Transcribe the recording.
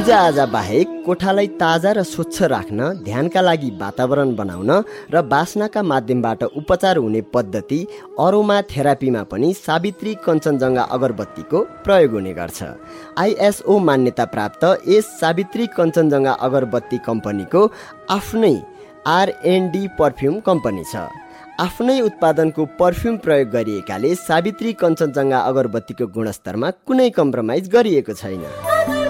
पूजाआजा बाहेक कोठालाई ताजा र स्वच्छ राख्न, ध्यानका लागि वातावरण बनाउन र बास्नाका माध्यमबाट उपचार हुने पद्धति अरोमा थेरापीमा पनि सावित्री कञ्चनजङ्घा अगरबत्तीको प्रयोग हुने गर्छ। आइएसओ मान्यता प्राप्त यस सावित्री कञ्चनजङ्घा अगरबत्ती कम्पनीको आफ्नै R&D पर्फ्युम कम्पनी छ। आफ्नै उत्पादनको पर्फ्युम प्रयोग गरिएकाले सावित्री कञ्चनजङ्घा अगरबत्तीको गुणस्तरमा कुनै कम्प्रोमाइज गरिएको छैन।